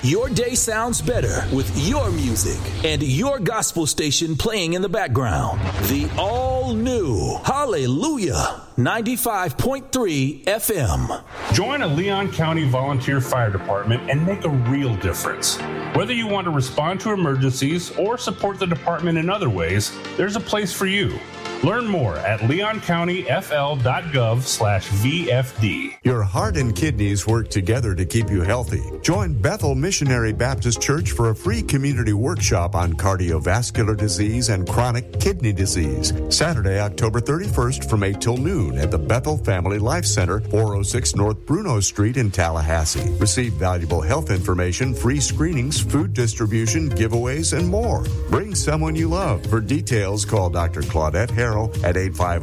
Your day sounds better with your music and your gospel station playing in the background. The all-new Hallelujah 95.3 FM. Join a Leon County Volunteer Fire Department and make a real difference. Whether you want to respond to emergencies or support the department in other ways, there's a place for you. Learn more at leoncountyfl.gov/VFD. Your heart and kidneys work together to keep you healthy. Join Bethel Missionary Baptist Church for a free community workshop on cardiovascular disease and chronic kidney disease. Saturday, October 31st from 8 till noon at the Bethel Family Life Center, 406 North Bruno Street in Tallahassee. Receive valuable health information, free screenings, food distribution, giveaways, and more. Bring someone you love. For details, call Dr. Claudette Harrell at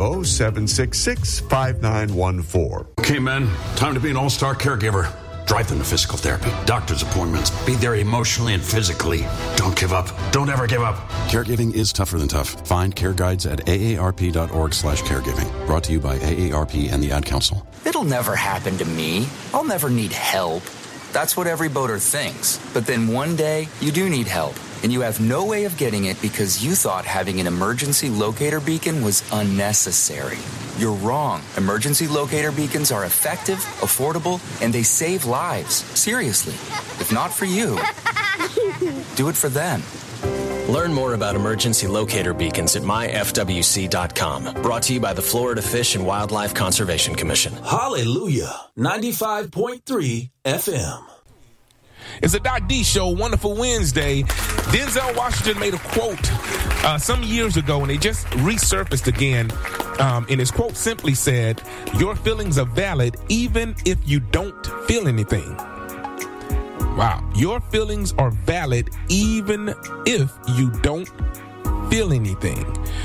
850-766-5914. Okay, men, time to be an all-star caregiver. Drive them to physical therapy, doctor's appointments. Be there emotionally and physically. Don't give up. Don't ever give up. Caregiving is tougher than tough. Find care guides at aarp.org/caregiving. Brought to you by AARP and the Ad Council. It'll never happen to me. I'll never need help. That's what every boater thinks. But then one day, you do need help. And you have no way of getting it because you thought having an emergency locator beacon was unnecessary. You're wrong. Emergency locator beacons are effective, affordable, and they save lives. Seriously. If not for you, do it for them. Learn more about emergency locator beacons at myfwc.com. Brought to you by the Florida Fish and Wildlife Conservation Commission. Hallelujah 95.3 FM. It's a Doc D Show, Wonderful Wednesday. Denzel Washington made a quote some years ago, and it just resurfaced again. And his quote simply said, "Your feelings are valid even if you don't feel anything." Wow. Your feelings are valid even if you don't feel anything.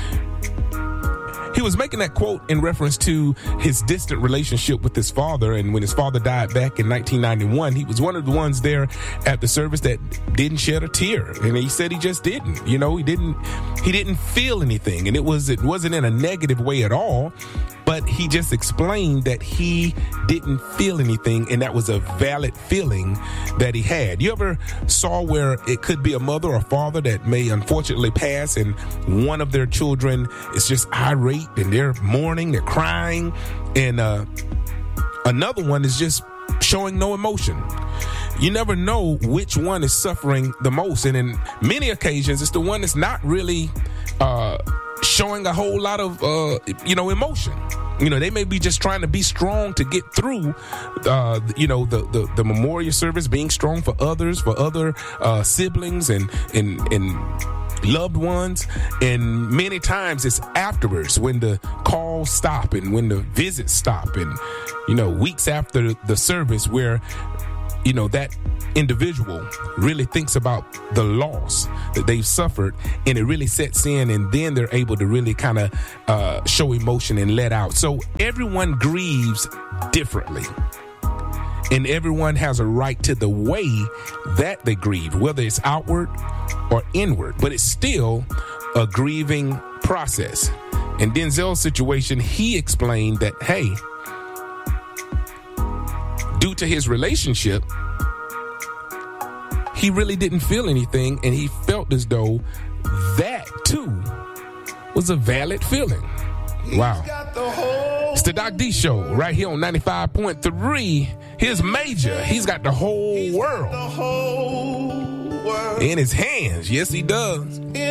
He was making that quote in reference to his distant relationship with his father. And when his father died back in 1991, he was one of the ones there at the service that didn't shed a tear. And he said he just didn't. You know, he didn't feel anything. And it wasn't in a negative way at all. But he just explained that he didn't feel anything, and that was a valid feeling that he had. You ever saw where it could be a mother or father that may unfortunately pass, and one of their children is just irate, and they're mourning, they're crying, and another one is just showing no emotion? You never know which one is suffering the most, and in many occasions, it's the one that's not really showing a whole lot of, emotion. You know, they may be just trying to be strong to get through, the memorial service, being strong for others, for other siblings and loved ones. And many times it's afterwards when the calls stop and when the visits stop and, weeks after the service where, that individual really thinks about the loss that they've suffered, and it really sets in, and then they're able to really kind of show emotion and let out. So everyone grieves differently, and everyone has a right to the way that they grieve, whether it's outward or inward, but it's still a grieving process. In Denzel's situation, he explained that, hey, due to his relationship, he really didn't feel anything, and he felt as though that, too, was a valid feeling. Wow. It's the Doc D Show right here on 95.3. Here's Major. He's got the whole world in his hands. Yes, he does.